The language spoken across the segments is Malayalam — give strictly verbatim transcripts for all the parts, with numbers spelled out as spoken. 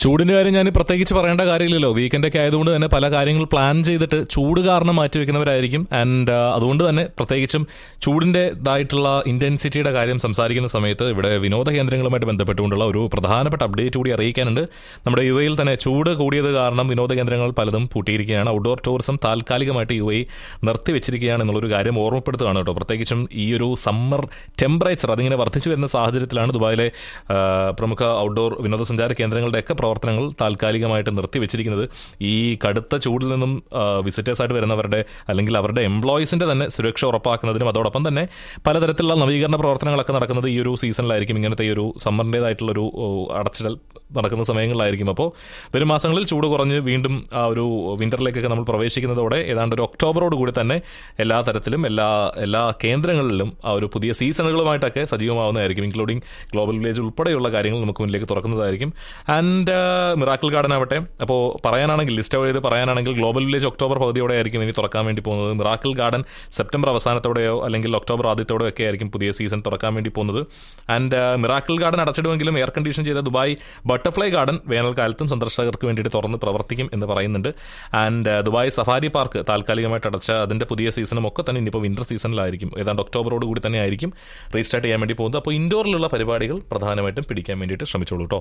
ചൂടിൻ്റെ കാര്യം ഞാൻ പ്രത്യേകിച്ച് പറയേണ്ട കാര്യമില്ലല്ലോ. വീക്കെൻഡൊക്കെ ആയതുകൊണ്ട് തന്നെ പല കാര്യങ്ങൾ പ്ലാൻ ചെയ്തിട്ട് ചൂട് കാരണം മാറ്റിവെക്കുന്നവരായിരിക്കും. ആൻഡ് അതുകൊണ്ട് തന്നെ പ്രത്യേകിച്ചും ചൂടിൻ്റെതായിട്ടുള്ള ഇൻറ്റൻസിറ്റിയുടെ കാര്യം സംസാരിക്കുന്ന സമയത്ത് ഇവിടെ വിനോദ കേന്ദ്രങ്ങളുമായിട്ട് ബന്ധപ്പെട്ടുകൊണ്ടുള്ള ഒരു പ്രധാനപ്പെട്ട അപ്ഡേറ്റ് കൂടി അറിയിക്കാനുണ്ട്. നമ്മുടെ യു എയിൽ തന്നെ ചൂട് കൂടിയത് കാരണം വിനോദ കേന്ദ്രങ്ങൾ പലതും പൂട്ടിയിരിക്കുകയാണ്. ഔട്ട്ഡോർ ടൂറിസം താൽക്കാലികമായിട്ട് യു എ നിർത്തിവെച്ചിരിക്കുകയാണ് എന്നുള്ളൊരു കാര്യം ഓർമ്മപ്പെടുത്തുകയാണ് കേട്ടോ. പ്രത്യേകിച്ചും ഈ ഒരു സമ്മർ ടെമ്പറേച്ചർ അതിങ്ങനെ വർദ്ധിച്ചു വരുന്ന സാഹചര്യത്തിലാണ് ദുബായിലെ പ്രമുഖ ഔട്ട്ഡോർ വിനോദസഞ്ചാര കേന്ദ്രങ്ങളുടെയൊക്കെ പ്രവർത്തനങ്ങൾ താൽക്കാലികമായിട്ട് നിർത്തിവെച്ചിരിക്കുന്നത്. ഈ കടുത്ത ചൂടിൽ നിന്നും വിസിറ്റേഴ്സായിട്ട് വരുന്നവരുടെ അല്ലെങ്കിൽ അവരുടെ എംപ്ലോയീസിൻ്റെ തന്നെ സുരക്ഷ ഉറപ്പാക്കുന്നതിനും അതോടൊപ്പം തന്നെ പലതരത്തിലുള്ള നവീകരണ പ്രവർത്തനങ്ങളൊക്കെ നടക്കുന്നത് ഈ ഒരു സീസണിലായിരിക്കും. ഇങ്ങനത്തെ ഈ ഒരു സമ്മറിൻ്റേതായിട്ടുള്ളൊരു അടച്ചിടൽ നടക്കുന്ന സമയങ്ങളിലായിരിക്കും. അപ്പോൾ വരും മാസങ്ങളിൽ ചൂട് കുറഞ്ഞ് വീണ്ടും ആ ഒരു വിൻ്ററിലേക്കൊക്കെ നമ്മൾ പ്രവേശിക്കുന്നതോടെ ഏതാണ്ട് ഒരു ഒക്ടോബറോട് കൂടി തന്നെ എല്ലാ തരത്തിലും എല്ലാ എല്ലാ കേന്ദ്രങ്ങളിലും ആ ഒരു പുതിയ സീസണുകളുമായിട്ടൊക്കെ സജീവമാവുന്നതായിരിക്കും. ഇൻക്ലൂഡിങ് ഗ്ലോബൽ വില്ലേജ് ഉൾപ്പെടെയുള്ള കാര്യങ്ങൾ നമുക്ക് മുന്നിലേക്ക് തുറക്കുന്നതായിരിക്കും. ആൻഡ് മിറാക്കിൾ ഗാർഡൻ ആവട്ടെ, അപ്പോൾ പറയാനാണെങ്കിൽ ലിസ്റ്റ് ചെയ്ത് പറയാനാണെങ്കിൽ ഗ്ലോബൽ വില്ലേജ് ഒക്ടോബർ പകുതിയോടെ ആയിരിക്കും ഇനി തുറക്കാൻ വേണ്ടി പോകുന്നത്. മിറാക്കിൾ ഗാർഡൻ സെപ്റ്റംബർ അവസാനത്തോടെയോ അല്ലെങ്കിൽ ഒക്ടോബർ ആദ്യത്തോടെയോ ഒക്കെ ആയിരിക്കും പുതിയ സീസൺ തുറക്കാൻ വേണ്ടി പോകുന്നത്. And miracle garden അടച്ചിടുമെങ്കിലും air condition ചെയ്ത ദുബായ് ബട്ടർഫ്ലൈ ഗാർഡൻ വേനൽക്കാലത്തും സന്ദർശകർക്ക് വേണ്ടിയിട്ട് തുറന്ന് പ്രവർത്തിക്കും എന്ന് പറയുന്നുണ്ട്. ആൻഡ് ദുബായ് സഫാരി പാർക്ക് താൽക്കാലികമായിട്ട് അടച്ച അതിൻ്റെ പുതിയ സീസണും ഒക്കെ തന്നെ ഇനിയിപ്പോൾ വിൻ്റർ സീസണിലായിരിക്കും. ഏതാണ്ട് ഒക്ടോബറോട് കൂടി തന്നെ ആയിരിക്കും റീസ്റ്റാർട്ട് ചെയ്യാൻ വേണ്ടി പോകുന്നത്. അപ്പോൾ ഇൻഡോറിലുള്ള പരിപാടികൾ പ്രധാനമായിട്ടും പിടിക്കാൻ വേണ്ടിയിട്ട് ശ്രമിച്ചോളൂ കേട്ടോ.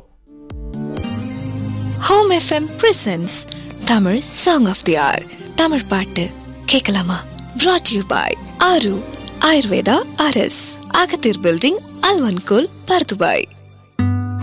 Home FM presence Tamil song of they are. Tamil பாட்டு கேட்கலாமா? brought to you by ஆரு ஆயுர்வேதா ஆர்எஸ், அகத்தீர் பில்டிங், அல்வன்கோல், பர்துபாய்.